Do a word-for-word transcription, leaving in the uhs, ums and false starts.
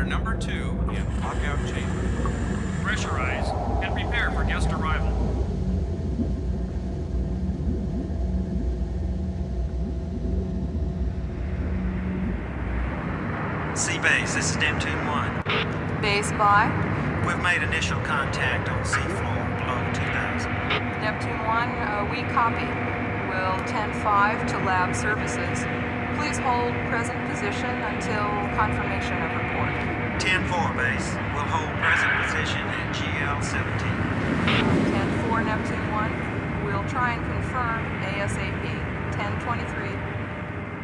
elevator number two in lockout chamber. Pressurize and prepare for guest arrival. C-Base, this is Neptune one. Base by We've made initial contact on seafloor below two thousand. Neptune one, uh, we copy. Will ten five to lab services. Please hold present position until confirmation of report. ten four, base. We'll hold present position at G L seventeen. ten four Neptune one, we'll try and confirm ASAP. ten twenty-three.